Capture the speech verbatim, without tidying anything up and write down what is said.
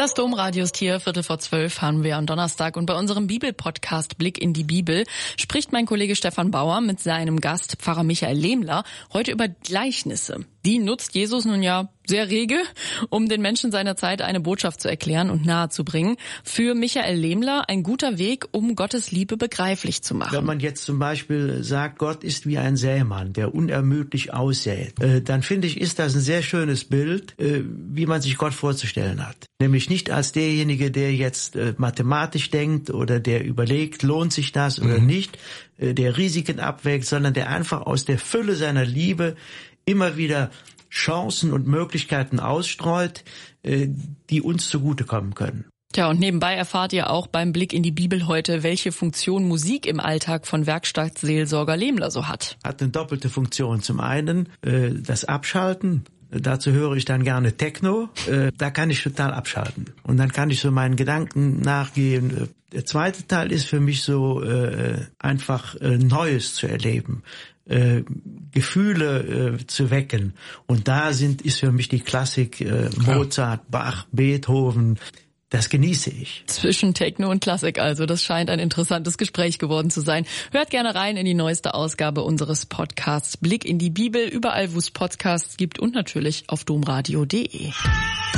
Das Domradio ist hier, Viertel vor zwölf haben wir am Donnerstag. Und bei unserem Bibelpodcast Blick in die Bibel spricht mein Kollege Stefan Bauer mit seinem Gast Pfarrer Michael Lehmler heute über Gleichnisse. Die nutzt Jesus nun ja sehr rege, um den Menschen seiner Zeit eine Botschaft zu erklären und nahezubringen. Für Michael Lehmler ein guter Weg, um Gottes Liebe begreiflich zu machen. Wenn man jetzt zum Beispiel sagt, Gott ist wie ein Sämann, der unermüdlich aussät, dann finde ich, ist das ein sehr schönes Bild, wie man sich Gott vorzustellen hat. Nämlich nicht als derjenige, der jetzt mathematisch denkt oder der überlegt, lohnt sich das oder mhm. nicht, der Risiken abwägt, sondern der einfach aus der Fülle seiner Liebe immer wieder Chancen und Möglichkeiten ausstreut, die uns zugutekommen können. Tja, und nebenbei erfahrt ihr auch beim Blick in die Bibel heute, welche Funktion Musik im Alltag von Werkstattseelsorger Lehmler so hat. Hat eine doppelte Funktion. Zum einen das Abschalten. Dazu höre ich dann gerne Techno. Da kann ich total abschalten. Und dann kann ich so meinen Gedanken nachgehen. Der zweite Teil ist für mich so einfach Neues zu erleben. Äh, Gefühle äh, zu wecken. Und da sind ist für mich die Klassik äh, Mozart, Bach, Beethoven. Das genieße ich. Zwischen Techno und Klassik also. Das scheint ein interessantes Gespräch geworden zu sein. Hört gerne rein in die neueste Ausgabe unseres Podcasts Blick in die Bibel. Überall, wo es Podcasts gibt und natürlich auf domradio punkt de.